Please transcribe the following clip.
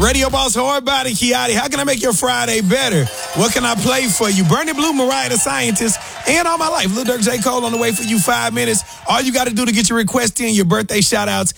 Radio Boss Hard Body Kiati. How can I make your Friday better? What can I play for you? Bernie Blue, Mariah the Scientist, and All My Life. Lil Durk, J. Cole on the way for you 5 minutes. All you got to do to get your request in, your birthday shout-outs,